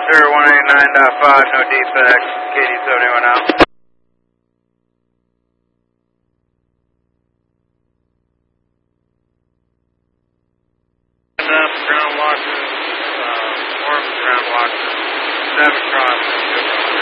Vector 189.5, no defects, KD71 out. Ground walkers, orange ground walkers, 7 cross.